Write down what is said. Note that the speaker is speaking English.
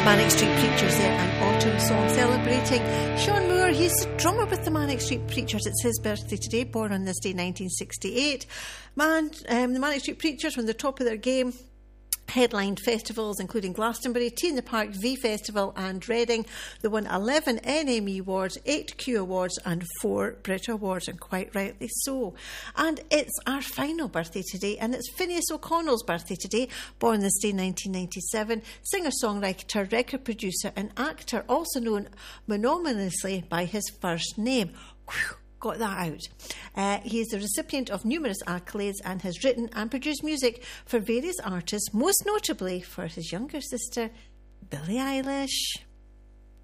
Manic Street Preachers there, an autumn song celebrating Sean Moore. He's the drummer with the Manic Street Preachers. It's his birthday today, born on this day 1968. The Manic Street Preachers were on the top of their game. Headlined festivals including Glastonbury, Tea in the Park, V Festival and Reading. They won 11 NME Awards, 8 Q Awards and 4 Brit Awards, and quite rightly so. And it's our final birthday today, and it's Phineas O'Connell's birthday today, born this day 1997, singer-songwriter, record producer and actor, also known mononymously by his first name. Whew. Got that out. He is the recipient of numerous accolades and has written and produced music for various artists, most notably for his younger sister, Billie Eilish.